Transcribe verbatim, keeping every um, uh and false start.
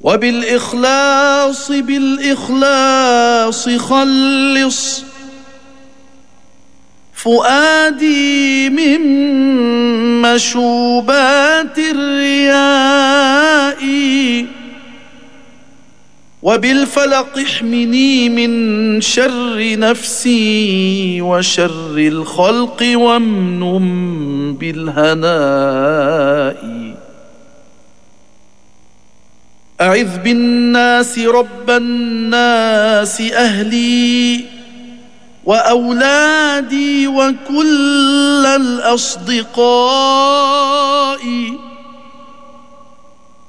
وبالإخلاص بالإخلاص خلص فؤادي من مشوبات الرياء وبالفلق احمني من شر نفسي وشر الخلق وامنم بالهناء أعذ بالناس رب الناس أهلي وأولادي وكل الأصدقاء